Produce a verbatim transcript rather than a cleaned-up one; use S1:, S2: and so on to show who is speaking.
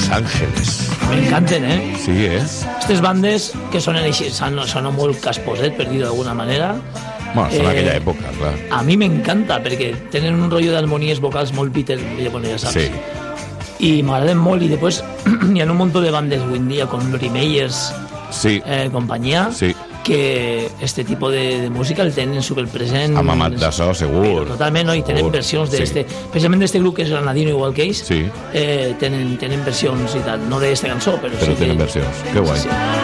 S1: Los Ángeles.
S2: M'encanten, eh?
S1: Sí, eh?
S2: Aquestes bandes que sonen així, són, són molt casposet, per dir-ho d'alguna manera.
S1: Bueno, són eh, aquella època, clar.
S2: A mi m'encanta, perquè tenen un rotllo d'harmonies vocals molt Peter, ja saps.
S1: Sí.
S2: I m'agraden molt, i després hi ha un munt de bandes avui en dia, com Lori Meyers,
S1: sí.
S2: eh, companyia,
S1: sí.
S2: que este tipo de, de música el tenen superpresent.
S1: Amb Amat de So, segur.
S2: Totalment, no? I tenen
S1: segur.
S2: versions d'este... Sí. Especialment d'este grup que és Granadino, igual que ells,
S1: sí.
S2: eh, tenen, tenen versions i tal. No d'esta cançó, però,
S1: però
S2: sí
S1: tenen
S2: que...
S1: versions. Que guai. Sí.